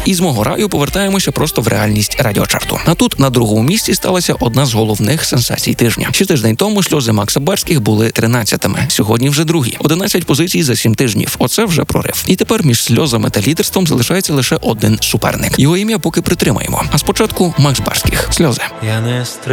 І з мого раю повертаємося просто в реальність радіочарту. А тут на другому місці сталася одна з головних сенсацій тижня. Ще тиждень тому сльози Макса Барських були 13-ми. Сьогодні вже другі. 11 позицій за 7 тижнів. Оце вже прорив. І тепер між сльозами та лідерством залишається лише один суперник. Його ім'я поки притримаємо. А спочатку Макс Барських. Сльози. Я не